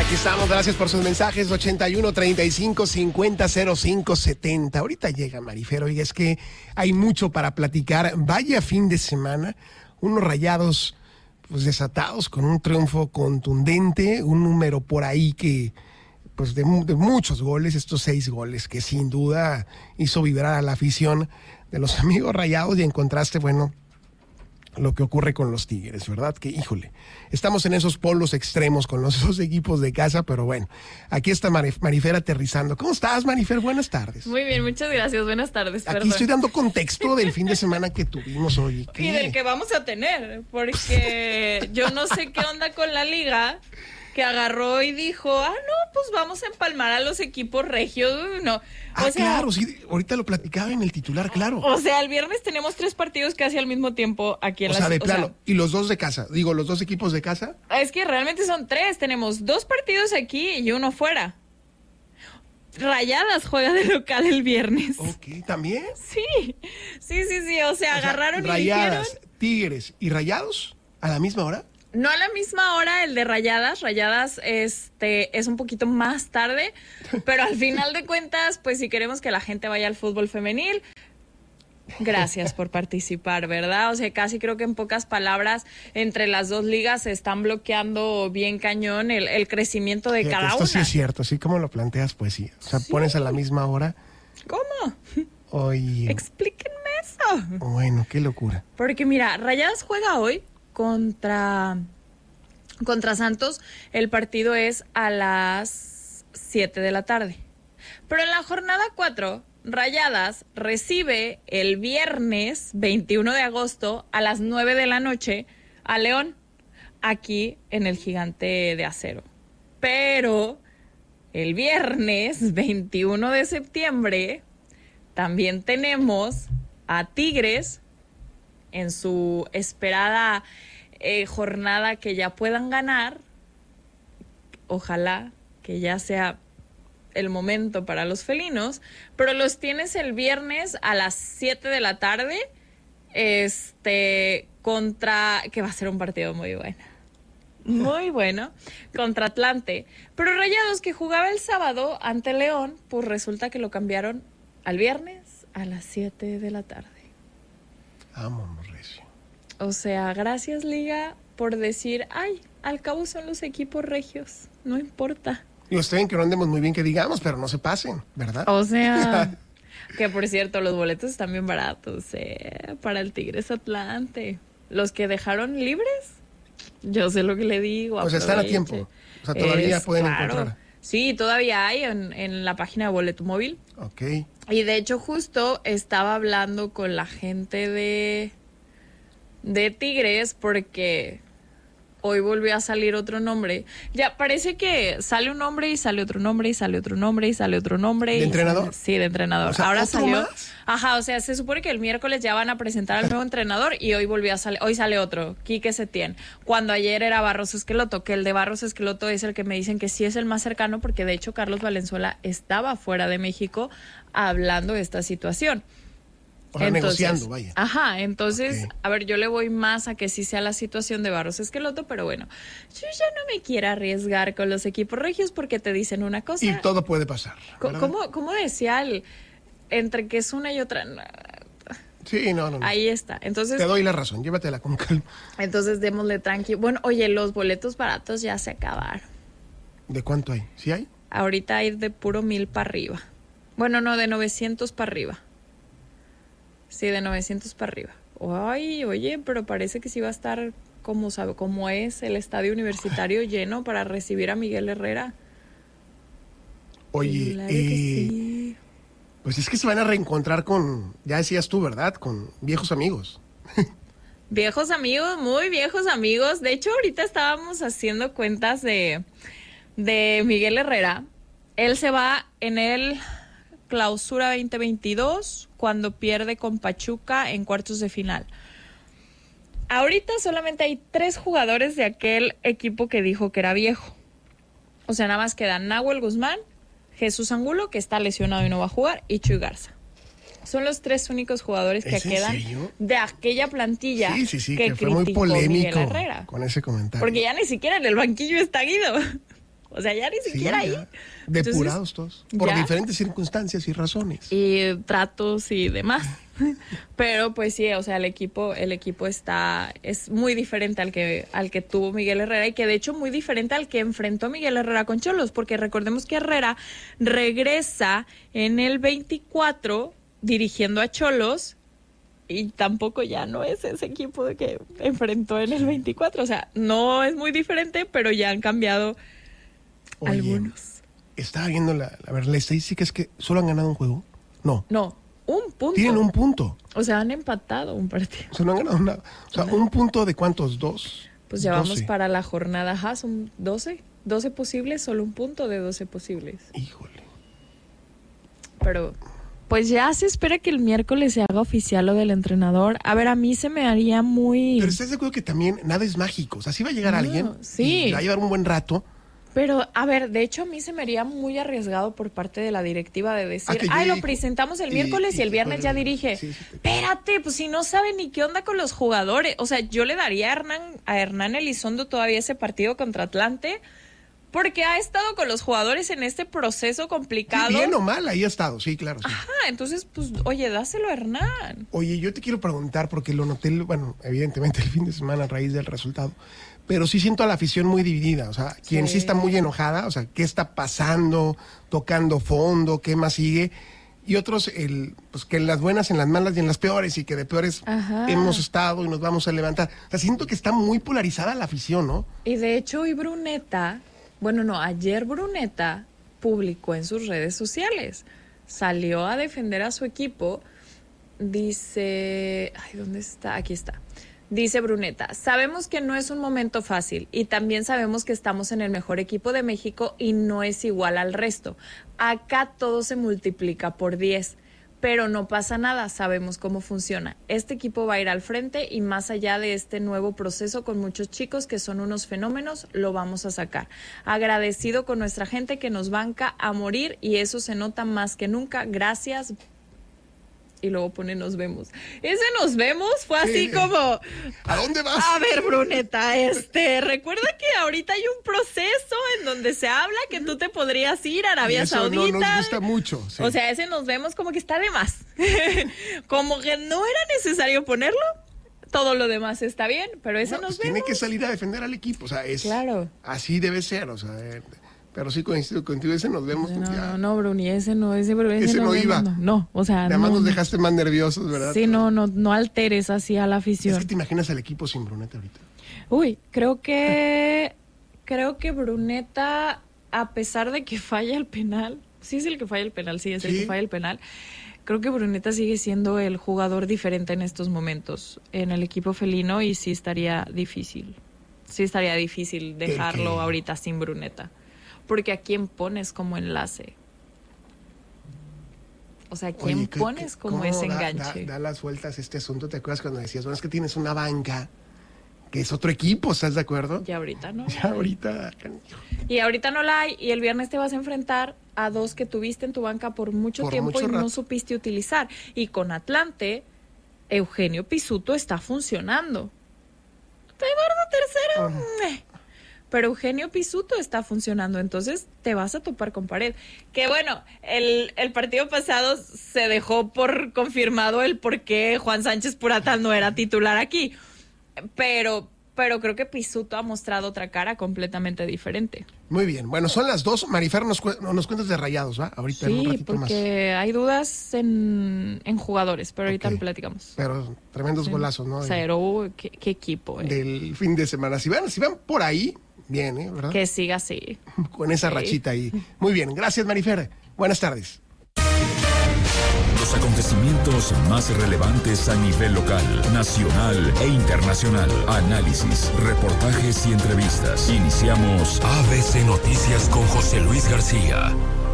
Aquí estamos, gracias por sus mensajes, 81 35 50 05 70. Ahorita llega Marifer, oiga, es que hay mucho para platicar. Vaya fin de semana, unos Rayados pues desatados con un triunfo contundente, un número por ahí que pues de muchos goles, estos 6 goles que sin duda hizo vibrar a la afición de los amigos Rayados, y en contraste, bueno, lo que ocurre con los Tigres, ¿verdad? Que, híjole, estamos en esos polos extremos con los dos equipos de casa, pero bueno, aquí está Marifer aterrizando. ¿Cómo estás, Marifer? Buenas tardes. Muy bien, muchas gracias, buenas tardes. Aquí estoy dando contexto del fin de semana que tuvimos hoy. Y del que vamos a tener, porque yo no sé qué onda con la liga, que agarró y dijo, no, pues vamos a empalmar a los equipos regios, no. O sea, claro, sí, ahorita lo platicaba en el titular, claro. O sea, el viernes tenemos 3 partidos casi al mismo tiempo aquí en la ciudad. O sea, de plano, y los dos de casa, digo, los dos equipos de casa. Es que realmente son 3, tenemos 2 partidos aquí y uno fuera. Rayadas juega de local el viernes. Ok, ¿también? Sí, o sea, agarraron Rayadas, y dijeron... Tigres y Rayados, ¿a la misma hora? No a la misma hora el de Rayadas es un poquito más tarde, pero al final de cuentas, pues si queremos que la gente vaya al fútbol femenil, gracias por participar, ¿verdad? O sea, casi creo que en pocas palabras, entre las dos ligas se están bloqueando bien cañón el crecimiento de cada una. Esto sí es cierto, así como lo planteas, pues sí. O sea, pones a la misma hora. ¿Cómo? Oye. Explíquenme eso. Bueno, qué locura. Porque mira, Rayadas juega hoy contra Santos. El partido es a las 7 de la tarde. Pero en la jornada 4, Rayadas recibe el viernes 21 de agosto a las 9 de la noche a León, aquí en el Gigante de Acero. Pero el viernes 21 de septiembre también tenemos a Tigres en su esperada jornada que ya puedan ganar. Ojalá que ya sea el momento para los felinos, pero los tienes el viernes a las 7 de la tarde, contra, que va a ser un partido muy bueno, contra Atlante. Pero Rayados, que jugaba el sábado ante León, pues resulta que lo cambiaron al viernes a las 7 de la tarde. Vámonos, recio. O sea, gracias, Liga, por decir, al cabo son los equipos regios, no importa. Digo, está bien que no andemos muy bien que digamos, pero no se pasen, ¿verdad? O sea, que por cierto, los boletos están bien baratos, para el Tigres Atlante. Los que dejaron libres, yo sé lo que le digo. O sea, están a tiempo. O sea, todavía pueden encontrar. Sí, todavía hay en la página de Boleto Móvil. Ok. Y de hecho, justo estaba hablando con la gente de Tigres, porque hoy volvió a salir otro nombre. Ya parece que sale un nombre y sale otro nombre y sale otro nombre y sale otro nombre. ¿De entrenador? Sí, de entrenador. O sea, ahora ¿otro salió más? Ajá, o sea, se supone que el miércoles ya van a presentar al nuevo entrenador y hoy volvió a salir, hoy sale otro, Quique Setién. Cuando ayer era Barros Esqueloto, que el de Barros Esqueloto es el que me dicen que sí es el más cercano, porque de hecho Carlos Valenzuela estaba fuera de México hablando de esta situación. O sea, negociando, vaya. Ajá, entonces, Okay. A ver, yo le voy más a que sí sea la situación de Barros Esqueloto, pero bueno, yo ya no me quiero arriesgar con los equipos regios porque te dicen una cosa. Y todo puede pasar. ¿Cómo decía entre que es una y otra? Sí, no. Ahí está. Entonces, te doy la razón, llévatela con calma. Entonces, démosle tranquilo. Bueno, oye, los boletos baratos ya se acabaron. ¿De cuánto hay? ¿Sí hay? Ahorita hay de puro 1,000 para arriba. Bueno, no, de 900 para arriba. Sí, de 900 para arriba. Ay, oye, pero parece que sí va a estar como es el estadio universitario lleno para recibir a Miguel Herrera. Oye, claro que sí. Pues es que se van a reencontrar con, ya decías tú, ¿verdad? Con viejos amigos. Viejos amigos, muy viejos amigos. De hecho, ahorita estábamos haciendo cuentas de Miguel Herrera. Él se va en el Clausura 2022 cuando pierde con Pachuca en cuartos de final. Ahorita solamente hay 3 jugadores de aquel equipo que dijo que era viejo. O sea, nada más quedan Nahuel Guzmán, Jesús Angulo, que está lesionado y no va a jugar, y Chuy Garza. Son los 3 únicos jugadores que quedan de aquella plantilla que fue muy polémico con ese comentario. Porque ya ni siquiera en el banquillo está Guido. O sea, ya ni siquiera ahí. Depurados todos, por ya. diferentes circunstancias y razones. Y tratos y demás. Pero pues sí, o sea, el equipo es muy diferente al que tuvo Miguel Herrera, y que de hecho muy diferente al que enfrentó Miguel Herrera con Xolos, porque recordemos que Herrera regresa en el 24 dirigiendo a Xolos, y tampoco ya no es ese equipo de que enfrentó en el 24. O sea, no es muy diferente, pero ya han cambiado. Oye, algunos. Estaba viendo la estadística, es que solo han ganado un juego. No, un punto. Tienen un punto. O sea, han empatado un partido. O sea, no han ganado nada. O sea, un punto de ¿cuántos? ¿2? Pues ya vamos para la jornada, son 12 posibles, solo un punto de 12 posibles. Híjole. Pero pues ya se espera que el miércoles se haga oficial lo del entrenador. A ver, a mí se me haría muy... Pero ¿estás de acuerdo que también nada es mágico? O sea, sí va a llegar alguien, sí, y va a llevar un buen rato. Pero, a ver, de hecho a mí se me haría muy arriesgado por parte de la directiva de decir, lo presentamos el miércoles y el viernes ya dirige. Sí, espérate, pues si no sabe ni qué onda con los jugadores. O sea, yo le daría a Hernán Elizondo todavía ese partido contra Atlante, porque ha estado con los jugadores en este proceso complicado. Sí, bien o mal, ahí ha estado, sí, claro. Sí. Ajá, entonces, pues, oye, dáselo a Hernán. Oye, yo te quiero preguntar, porque lo noté, bueno, evidentemente el fin de semana a raíz del resultado, pero sí siento a la afición muy dividida. O sea, quien sí está muy enojada, o sea, ¿qué está pasando? Tocando fondo, ¿qué más sigue? Y otros, pues que en las buenas, en las malas y en las peores, y que de peores hemos estado y nos vamos a levantar. O sea, siento que está muy polarizada la afición, ¿no? Y de hecho hoy ayer Bruneta publicó en sus redes sociales, salió a defender a su equipo, dice, ¿dónde está? Aquí está. Dice Bruneta, sabemos que no es un momento fácil y también sabemos que estamos en el mejor equipo de México y no es igual al resto. Acá todo se multiplica por 10, pero no pasa nada, sabemos cómo funciona. Este equipo va a ir al frente y más allá de este nuevo proceso con muchos chicos que son unos fenómenos, lo vamos a sacar. Agradecido con nuestra gente que nos banca a morir y eso se nota más que nunca. Gracias. Y luego pone nos vemos. Ese nos vemos fue así como... ¿A dónde vas? A ver, Bruneta, recuerda que ahorita hay un proceso en donde se habla que tú te podrías ir a Arabia Saudita. No nos gusta mucho. Sí. O sea, ese nos vemos como que está de más. Como que no era necesario ponerlo. Todo lo demás está bien, pero ese nos vemos. Tiene que salir a defender al equipo. O sea, claro. Así debe ser, o sea... Pero sí coincido contigo, ese nos vemos. No, Bruni, ese no iba. No, o sea, además nos dejaste más nerviosos, ¿verdad? Sí, no alteres así a la afición. Es que te imaginas al equipo sin Bruneta ahorita. Uy, creo que Bruneta, a pesar de que falla el penal, sí es el que falla el penal, el que falla el penal, creo que Bruneta sigue siendo el jugador diferente en estos momentos en el equipo felino y sí estaría difícil dejarlo ahorita sin Bruneta. Porque ¿a quién pones como enlace? O sea, ¿a quién pones como ese enganche? Da las vueltas este asunto. ¿Te acuerdas cuando decías, bueno, es que tienes una banca que es otro equipo, ¿estás de acuerdo? Y ahorita no. Y ahorita no la hay. Y el viernes te vas a enfrentar a dos que tuviste en tu banca por mucho tiempo y no supiste utilizar. Y con Atlante, Eugenio Pizzuto está funcionando. Eduardo III... Pero Eugenio Pizzuto está funcionando, entonces te vas a topar con pared. Que bueno, el partido pasado se dejó por confirmado el por qué Juan Sánchez Purata no era titular aquí. Pero creo que Pizzuto ha mostrado otra cara completamente diferente. Muy bien, bueno, son las 2. Marifer, nos cuentas de Rayados, ¿va? Ahorita en un ratito más. Sí, porque hay dudas en jugadores, pero ahorita lo platicamos. Pero tremendos golazos, ¿no? Cero, qué equipo. Del fin de semana. Si van por ahí... Bien, ¿verdad? Que siga así. Con esa rachita ahí. Muy bien, gracias Marifer. Buenas tardes. Los acontecimientos más relevantes a nivel local, nacional e internacional. Análisis, reportajes y entrevistas. Iniciamos ABC Noticias con José Luis García.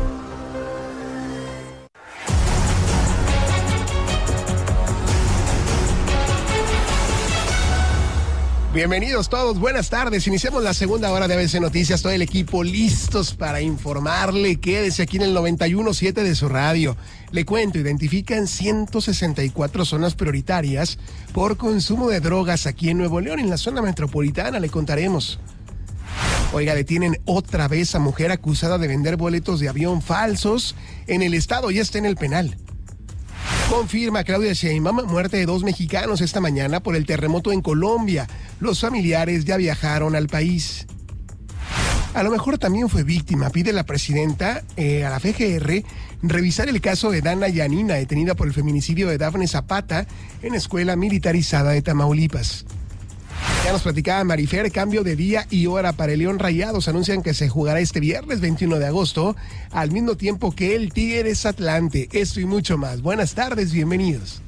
Bienvenidos todos, buenas tardes. Iniciamos la segunda hora de ABC Noticias. Todo el equipo listos para informarle. Quédese aquí en el 91.7 de su radio. Le cuento, identifican 164 zonas prioritarias por consumo de drogas aquí en Nuevo León, en la zona metropolitana. Le contaremos. Oiga, detienen otra vez a mujer acusada de vender boletos de avión falsos en el estado, ya está en el penal. Confirma Claudia Sheinbaum muerte de 2 mexicanos esta mañana por el terremoto en Colombia. Los familiares ya viajaron al país. A lo mejor también fue víctima. Pide la presidenta a la FGR revisar el caso de Dana Yanina, detenida por el feminicidio de Dafne Zapata en escuela militarizada de Tamaulipas. Ya nos platicaba Marifer, cambio de día y hora para el León Rayados. Anuncian que se jugará este viernes 21 de agosto, al mismo tiempo que el Tigres Atlante. Esto y mucho más. Buenas tardes, bienvenidos.